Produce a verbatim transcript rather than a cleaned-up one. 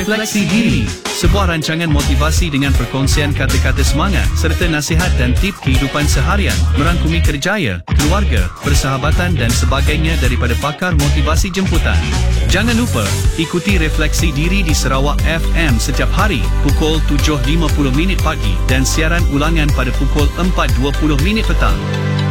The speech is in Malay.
Refleksi Diri, sebuah rancangan motivasi dengan perkongsian kata-kata semangat serta nasihat dan tip kehidupan seharian, merangkumi kerjaya, keluarga, persahabatan dan sebagainya daripada pakar motivasi jemputan. Jangan lupa, ikuti Refleksi Diri di Sarawak F M setiap hari pukul tujuh lima puluh minit pagi dan siaran ulangan pada pukul empat dua puluh minit petang.